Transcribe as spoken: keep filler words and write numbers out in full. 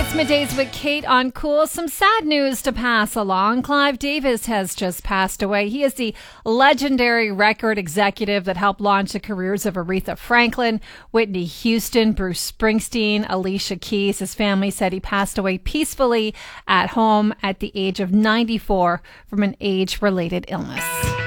It's Middays with Kate on Cool. Some sad news to pass along. Clive Davis has just passed away. He is the legendary record executive that helped launch the careers of Aretha Franklin, Whitney Houston, Bruce Springsteen, Alicia Keys. His family said he passed away peacefully at home at the age of ninety-four from an age-related illness.